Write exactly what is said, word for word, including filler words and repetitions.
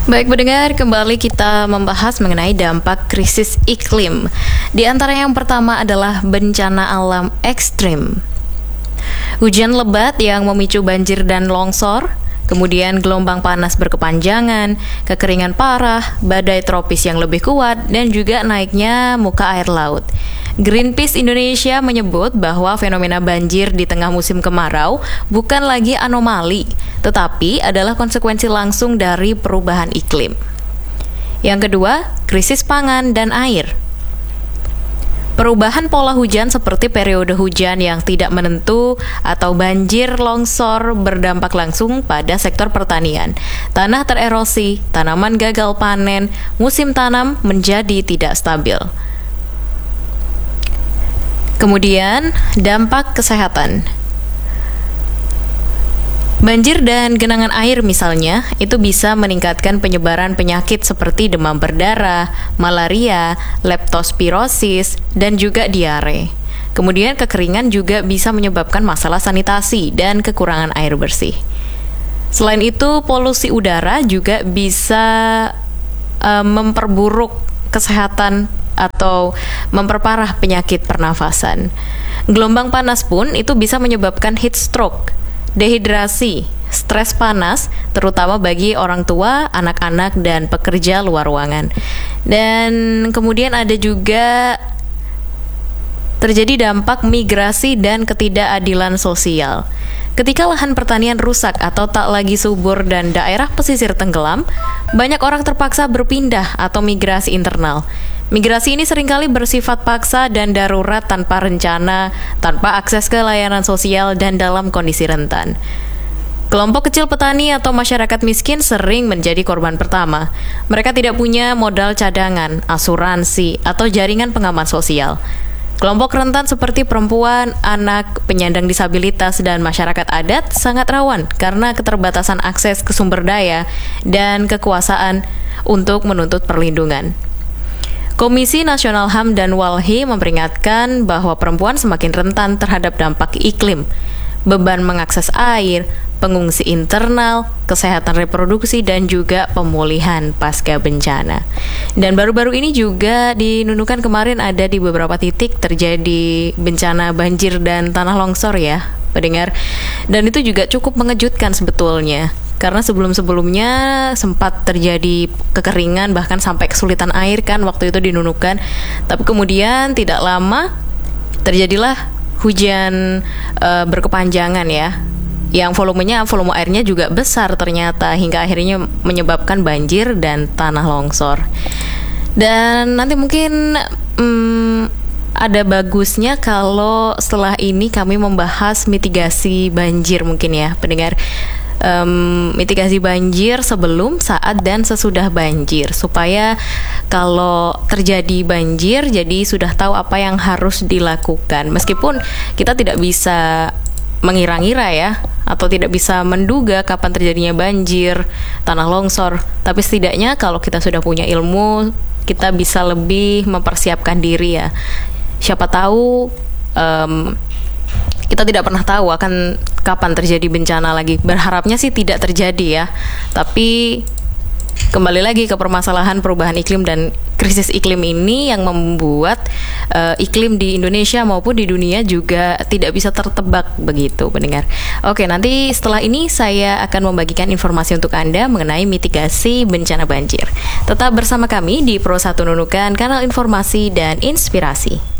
Baik pendengar, kembali kita membahas mengenai dampak krisis iklim. Di antara yang pertama adalah bencana alam ekstrim. Hujan lebat yang memicu banjir dan longsor, kemudian gelombang panas berkepanjangan, kekeringan parah, badai tropis yang lebih kuat, dan juga naiknya muka air laut. Greenpeace Indonesia menyebut bahwa fenomena banjir di tengah musim kemarau bukan lagi anomali, tetapi adalah konsekuensi langsung dari perubahan iklim. Yang kedua, krisis pangan dan air. Perubahan pola hujan seperti periode hujan yang tidak menentu atau banjir longsor berdampak langsung pada sektor pertanian. Tanah tererosi, tanaman gagal panen, musim tanam menjadi tidak stabil. Kemudian, dampak kesehatan. Banjir dan genangan air misalnya, itu bisa meningkatkan penyebaran penyakit seperti demam berdarah, malaria, leptospirosis, dan juga diare. Kemudian kekeringan juga bisa menyebabkan masalah sanitasi dan kekurangan air bersih. Selain itu, polusi udara juga bisa uh, memperburuk kesehatan atau memperparah penyakit pernafasan. Gelombang panas pun itu bisa menyebabkan heat stroke, dehidrasi, stres panas, terutama bagi orang tua, anak-anak, dan pekerja luar ruangan. Dan kemudian ada juga terjadi dampak migrasi dan ketidakadilan sosial. Ketika lahan pertanian rusak atau tak lagi subur dan daerah pesisir tenggelam, banyak orang terpaksa berpindah atau migrasi internal. Migrasi ini seringkali bersifat paksa dan darurat tanpa rencana, tanpa akses ke layanan sosial dan dalam kondisi rentan. Kelompok kecil petani atau masyarakat miskin sering menjadi korban pertama. Mereka tidak punya modal cadangan, asuransi, atau jaringan pengaman sosial. Kelompok rentan seperti perempuan, anak, penyandang disabilitas, dan masyarakat adat sangat rawan karena keterbatasan akses ke sumber daya dan kekuasaan untuk menuntut perlindungan. Komisi Nasional H A M dan Walhi memperingatkan bahwa perempuan semakin rentan terhadap dampak iklim, beban mengakses air, pengungsi internal, kesehatan reproduksi, dan juga pemulihan pasca bencana. Dan baru-baru ini juga dinunukan kemarin ada di beberapa titik terjadi bencana banjir dan tanah longsor ya, pendengar. Dan itu juga cukup mengejutkan sebetulnya. Karena sebelum-sebelumnya sempat terjadi kekeringan, bahkan sampai kesulitan air kan waktu itu dinunukan. Tapi kemudian tidak lama terjadilah hujan e, berkepanjangan ya, yang volumenya, volume airnya juga besar ternyata, hingga akhirnya menyebabkan banjir dan tanah longsor. Dan nanti mungkin hmm, ada bagusnya kalau setelah ini kami membahas mitigasi banjir mungkin ya, pendengar. Um, mitigasi banjir sebelum, saat, dan sesudah banjir, supaya kalau terjadi banjir jadi sudah tahu apa yang harus dilakukan. Meskipun kita tidak bisa mengira-ngira ya, atau tidak bisa menduga kapan terjadinya banjir, tanah longsor, tapi setidaknya kalau kita sudah punya ilmu, kita bisa lebih mempersiapkan diri ya. Siapa tahu um, kita tidak pernah tahu akan kapan terjadi bencana lagi. Berharapnya sih tidak terjadi ya. Tapi kembali lagi ke permasalahan perubahan iklim dan krisis iklim ini yang membuat uh, iklim di Indonesia maupun di dunia juga tidak bisa tertebak begitu, pendengar. Oke, nanti setelah ini saya akan membagikan informasi untuk Anda mengenai mitigasi bencana banjir. Tetap bersama kami di Pro satu Nunukan, kanal informasi dan inspirasi.